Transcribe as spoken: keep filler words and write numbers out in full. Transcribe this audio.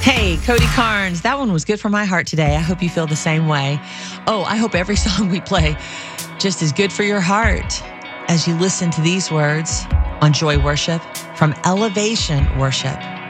Hey, Cody Carnes, that one was good for my heart today. I hope you feel the same way. Oh, I hope every song we play just is good for your heart as you listen to these words on Joy Worship from Elevation Worship.